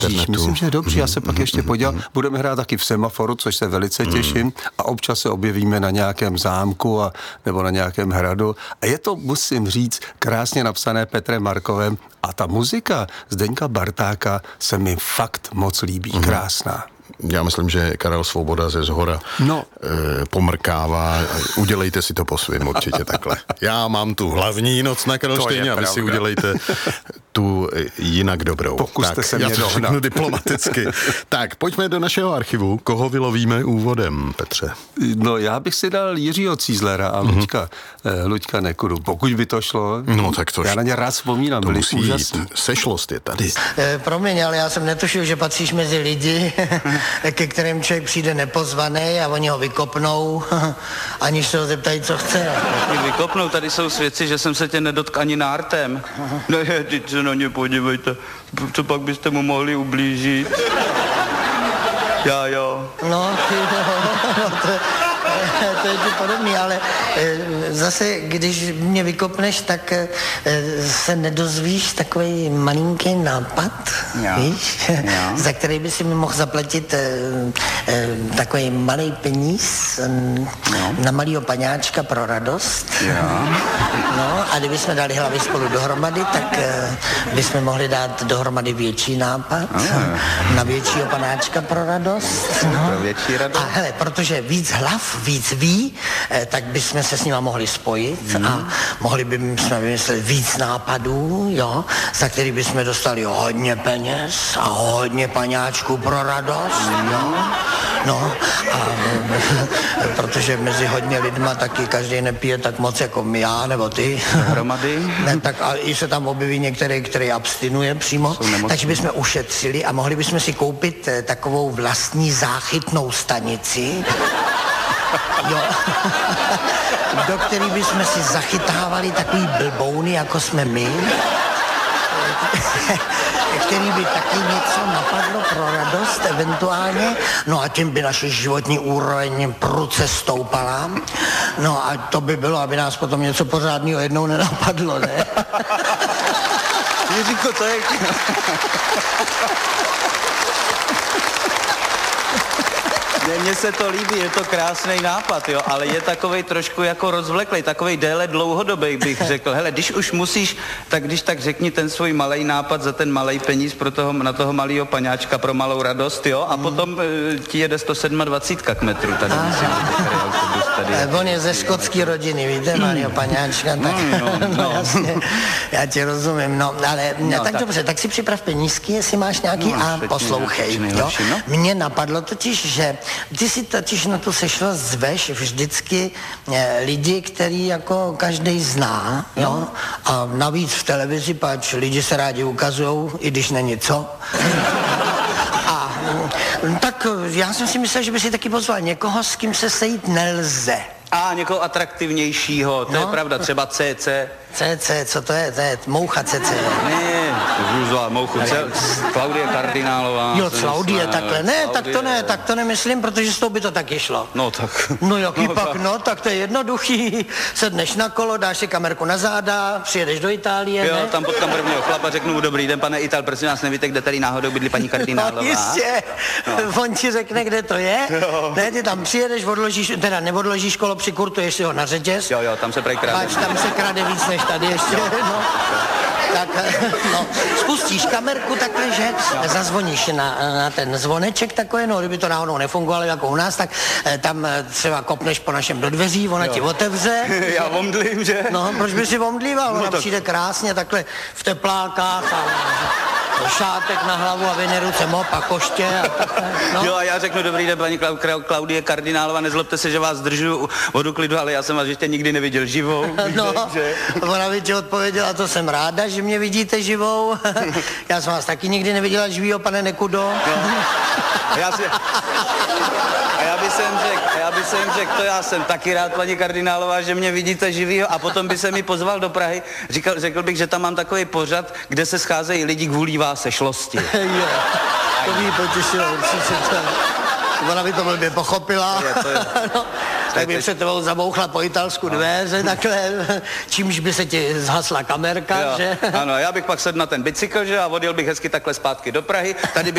Myslím, že je dobře, já se pak ještě podívám. Budeme hrát taky v Semaforu, což se velice těším a občas se objevíme na nějakém zámku nebo na nějakém hradu. A je to, musím říct, krásně napsané Petrem Markovem a ta muzika Zdeňka Bartáka se mi fakt moc líbí, krásná. Já myslím, že Karel Svoboda ze Zhora pomrkává. Udělejte si to po svým určitě takhle. Já mám tu hlavní noc na Karlštejně a vy si udělejte tu jinak dobrou. Pokuste tak, se mě já to řeknu diplomaticky. Tak, pojďme do našeho archivu. Koho vylovíme úvodem, Petře? No, já bych si dal Jiřího Cízlera a Luďka Nekudu, pokud by to šlo. No, tak to já na ně rád vzpomínám, byli úžasní. Sešlost je tady. Promiň, ale já jsem netušil, že patříš mezi lidi, ke kterým člověk přijde nepozvaný a oni ho vykopnou, aniž se ho zeptají, co chce. Mě vykopnou, tady jsou svědci, že jsem se tě nedotkl ani nártem. No je, teď se na ně podívejte, co pak byste mu mohli ublížit. Jo. No, to je ti podobný, ale zase, když mě vykopneš, tak se nedozvíš takový malinký nápad, víš, za který by si mi mohl zaplatit takový malý peníz na malýho paňáčka pro radost. No, a kdybychom dali hlavy spolu dohromady, tak bychom mohli dát dohromady větší nápad na většího panáčka pro radost. Pro větší radost. A hele, protože víc hlav, víc ví, tak bychom se s nima mohli spojit a mohli bychom vymyslet víc nápadů, jo, za který bychom dostali hodně peněz a hodně paňáčků pro radost, jo. No, a protože mezi hodně lidma taky každý nepije tak moc jako já nebo ty. Hromady. Ne, tak a i se tam objeví některý, který abstinuje přímo, takže bychom ušetřili a mohli bychom si koupit takovou vlastní záchytnou stanici, jo, do který bychom si zachytávali takový blbouny, jako jsme my, který by taky něco napadlo pro radost eventuálně, no a tím by naše životní úroveň prudce stoupala, no a to by bylo, aby nás potom něco pořádného jednou nenapadlo, ne? Jiříko, to je... Mně se to líbí, je to krásný nápad, jo, ale je takovej trošku jako rozvleklej, takovej déle dlouhodobý, bych řekl. Hele, když už musíš, tak když tak řekni ten svůj malej nápad za ten malej peníz na toho malýho paňáčka pro malou radost, jo, a potom ti jede 127 k metru tady, myslím, že tady autobus tady. On je ze skotský rodiny, víte, malýho paňáčka, tak no, jasně, já ti rozumím, no, ale tak dobře, tak si připrav penízky, jestli máš nějaký a poslouchej, jo. Mně napadlo totiž, že ty si totiž na tu sešlost zveš vždycky lidi, který jako každej zná, jo? A navíc v televizi, pač lidi se rádi ukazujou, i když není co. A tak já jsem si myslel, že by si taky pozval někoho, s kým se sejít nelze. A někoho atraktivnějšího, to je pravda, třeba CC. CC, co to je? To je moucha CC. Ne, žuzla, mouchu, Klaudie Kardinálová. Jo, Klaudie, takhle. Ne, tak to nemyslím, protože s tou by to taky šlo. No tak. No jaký pak, no, tak to je jednoduchý. Sedneš na kolo, dáš si kamerku na záda, přijedeš do Itálie, jo, ne? tam potkám prvního chlapa, řeknu, dobrý den, pane Ital, prosím vás, nevíte, kde tady náhodou bydlí paní Kardinálová? No jistě, on ti řekne, kde to je. Jo. Ne, ty tam přijedeš, neodložíš kolo, přikurtuješ si ho na řetěz. Jo, tam se krade. Tam se krade víc než tady ještě, no. Tak, no, spustíš kamerku takhle, že zazvoníš na ten zvoneček takový, no, kdyby to náhodou nefungovalo jako u nás, tak tam třeba kopneš po našem do dveří, ona ti otevře. Já omdlím, že? No, proč by si omdlíval? Ona přijde krásně takhle v teplákách a šátek na hlavu a vyne ruce mop a koště a takhle, no. Jo, a já řeknu, dobrý den, paní Klaudie Kardinálová, nezlobte se, že vás zdržuju od uklidu, ale já jsem vás ještě nikdy neviděl živou. No, že? Ona by ti odpověděla, to jsem ráda, že mě vidíte živou. Já jsem vás taky nikdy neviděla živýho, pane Nekudo. No. A já bych sem řekl, to já jsem taky rád, paní Kardinálová, že mě vidíte živýho, a potom by se mi pozval do Prahy, řekl bych, že tam mám takový pořad, kde se scházejí lidi kvůli vás sešlosti. Jo, to by jí potěšilo určitě. Ona by to blbě pochopila. To je. No, Tak by před tebou zabouchla po italsku dveře, takhle, čímž by se ti zhasla kamerka, jo, že? Ano, já bych pak sedl na ten bicykl, že, a odjel bych hezky takhle zpátky do Prahy, tady